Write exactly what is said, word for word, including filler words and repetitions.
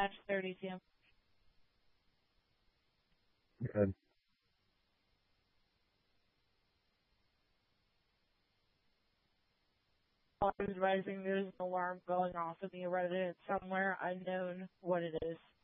Match thirty-two. Good. While I was rising, there's an alarm going off in the resident somewhere unknown what it is.